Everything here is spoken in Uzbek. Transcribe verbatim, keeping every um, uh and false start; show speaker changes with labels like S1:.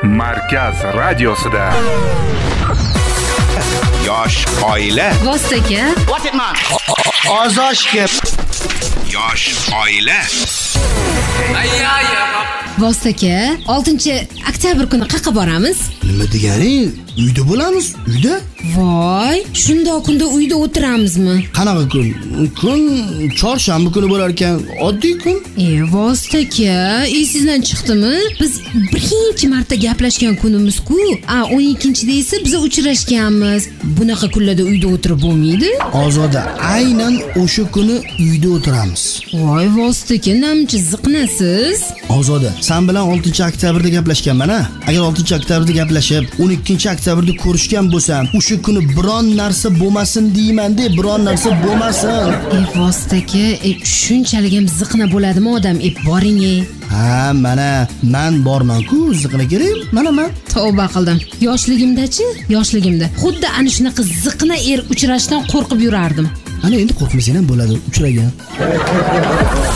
S1: Markaz radiosida yosh oila
S2: Vostaka
S3: What it man?
S4: Ozoshga
S1: yosh oila
S2: Vostaka oltinchi oktyabr kuni qayerga boramiz?
S4: nima deganing? Uyda bo'lamiz, uyda?
S2: Voy, shundoq kunda uyda o'tiramizmi?
S4: Qanaqa kun? Kun chorshanba kuni bo'lar ekan, oddiy kun.
S2: E, Vostaka, esingizdan chiqdimi? Biz birinchi marta gaplashgan kunimiz-ku. A, o'n ikkinchida esa biz uchrashganmiz. Bunaqa kunlarda uyda o'tirib bo'lmaydi.
S4: Ozoda, aynan o'sha kuni uyda o'tiramiz.
S2: Voy, Vostaka, namchi ziqnasiz?
S4: Ozoda, sen bilan oltinchi oktyabrda gaplashganman a. Agar oltinchi oktyabrda gaplashib, o'n ikkinchi oktyabrda ko'rishgan bo'lsam, o'sha kuni biron narsa bo'lmasin deyman-de, biron narsa bo'lmasin.
S2: E, Vostaka, e, shunchalik ham ziqna bo'ladimi odam? E, boring e.
S4: Ha, mana men borman-ku, ziqna kerak. Mana men.
S2: Tavba qildim. Yoshligimda-chi? Yoshligimda. Xuddi ana shunaqa ziqna er uchrashdan qo'rqib yurardim.
S4: Ana endi qo'rqmasang ham bo'ladi, uchragan.